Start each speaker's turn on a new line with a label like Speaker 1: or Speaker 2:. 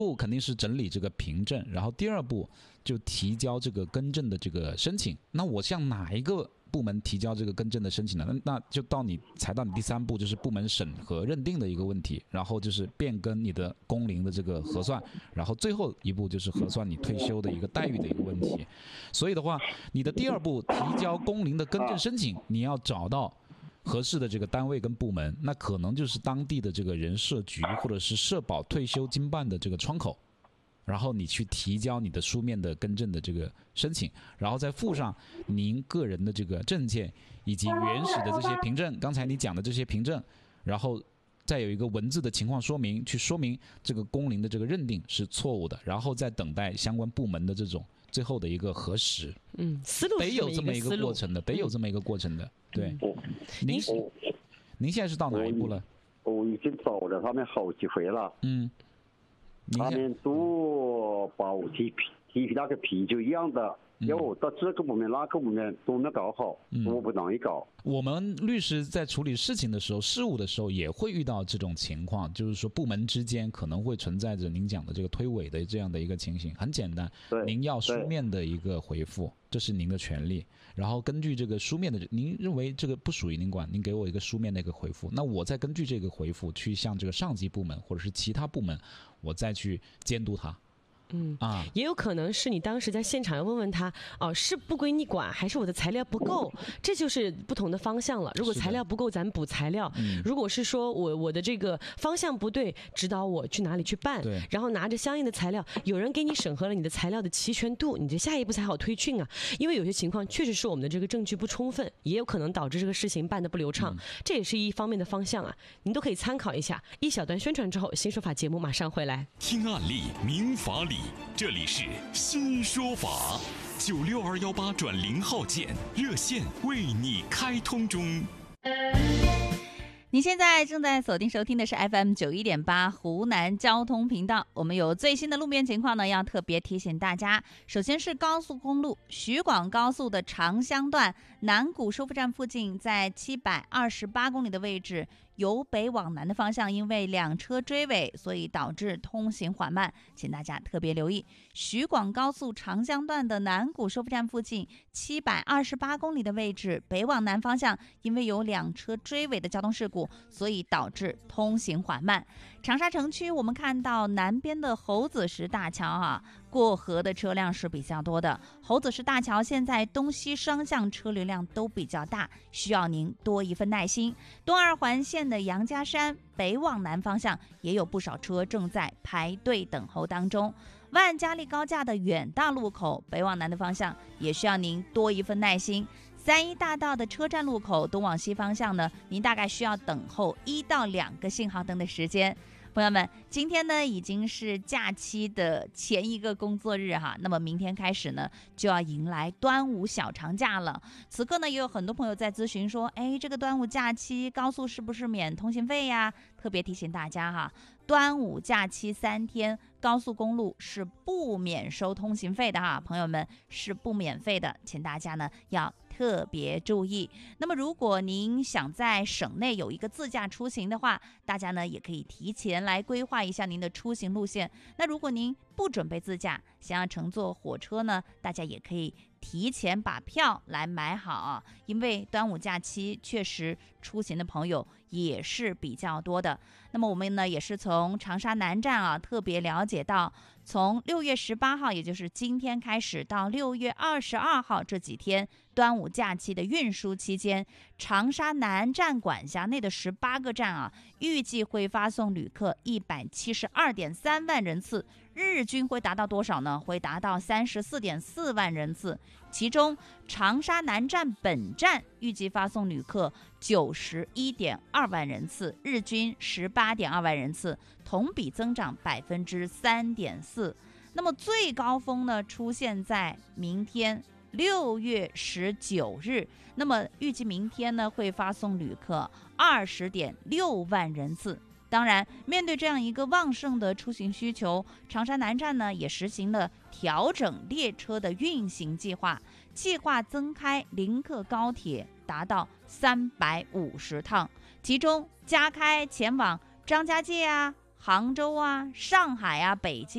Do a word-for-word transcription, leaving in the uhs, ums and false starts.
Speaker 1: 步肯定是整理这个凭证，然后第二步就提交这个更正的这个申请。那我向哪一个部门提交这个更正的申请呢？那那就到你才到你第三步，就是部门审核认定的一个问题，然后就是变更你的工龄的这个核算，然后最后一步就是核算你退休的一个待遇的一个问题。所以的话，你的第二步提交工龄的更正申请，你要找到合适的这个单位跟部门，那可能就是当地的这个人社局或者是社保退休经办的这个窗口，然后你去提交你的书面的更正的这个申请，然后再附上您个人的这个证件以及原始的这些凭证，刚才你讲的这些凭证，然后再有一个文字的情况说明，去说明这个工龄的这个认定是错误的，然后再等待相关部门的这种最后的一个核实。
Speaker 2: 嗯，思路
Speaker 1: 得有这么一个过程的，得有这么一个过程的。对，您您现在是到哪一步了？
Speaker 3: 我已经找了他们好几回了。
Speaker 1: 嗯，
Speaker 3: 他们都把我提提那个啤酒一样的，要我到这个部门那个部门都没搞好，我不让你搞。
Speaker 1: 我们律师在处理事情的时候，事务的时候也会遇到这种情况，就是说部门之间可能会存在着您讲的这个推诿的这样的一个情形。很简单，您要书面的一个回复，这是您的权利。然后根据这个书面的，您认为这个不属于您管，您给我一个书面的一个回复，那我再根据这个回复去向这个上级部门或者是其他部门，我再去监督他。
Speaker 2: 嗯啊，也有可能是你当时在现场要问问他，哦，是不归你管，还是我的材料不够？这就是不同的方向了。如果材料不够，咱补材料；嗯、如果是说我我的这个方向不对，指导我去哪里去办，然后拿着相应的材料，有人给你审核了你的材料的齐全度，你这下一步才好推进啊。因为有些情况确实是我们的这个证据不充分，也有可能导致这个事情办得不流畅，嗯、这也是一方面的方向啊。您都可以参考一下。一小段宣传之后，新说法节目马上回来。
Speaker 4: 听案例，明法理。这里是新说法，九六二幺八转零号键热线为你开通中。
Speaker 5: 您现在正在锁定收听的是 F M 九一点八湖南交通频道。我们有最新的路面情况呢，要特别提醒大家。首先是高速公路徐广高速的长乡段南谷收费站附近，在七百二十八公里的位置，由北往南的方向因为两车追尾，所以导致通行缓慢，请大家特别留意。徐广高速长乡段的南谷收费站附近七百二十八公里的位置，北往南方向因为有两车追尾的交通事故，所以导致通行缓慢。长沙城区我们看到南边的猴子石大桥啊，过河的车辆是比较多的。猴子石大桥现在东西双向车流量都比较大，需要您多一份耐心。东二环线的杨家山北往南方向也有不少车正在排队等候当中。万嘉利高架的远大路口北往南的方向也需要您多一份耐心。三一大道的车站路口东往西方向呢，您大概需要等候一到两个信号灯的时间。朋友们，今天呢已经是假期的前一个工作日哈，那么明天开始呢就要迎来端午小长假了。此刻呢也有很多朋友在咨询说，哎，这个端午假期高速是不是免通行费呀？特别提醒大家哈，端午假期三天高速公路是不免收通行费的哈，朋友们是不免费的，请大家呢要特别注意。那么如果您想在省内有一个自驾出行的话，大家呢也可以提前来规划一下您的出行路线。那如果您不准备自驾，想要乘坐火车呢，大家也可以提前把票来买好啊，因为端午假期确实出行的朋友也是比较多的。那么我们呢也是从长沙南站啊特别了解到，从六月十八号，也就是今天开始到六月二十二号这几天端午假期的运输期间，长沙南站管辖内的十八个站啊，预计会发送旅客一百七十二点三万人次，日均会达到多少呢？会达到三十四点四万人次。其中长沙南站本站预计发送旅客九十一点二万人次，日均十八点二万人次，同比增长百分之三点四。那么最高峰呢出现在明天六月十九日，那么预计明天呢会发送旅客二十点六万人次。当然，面对这样一个旺盛的出行需求，长沙南站呢也实行了调整列车的运行计划，计划增开临客高铁达到三百五十趟，其中加开前往张家界啊、 杭州啊、上海啊、北京。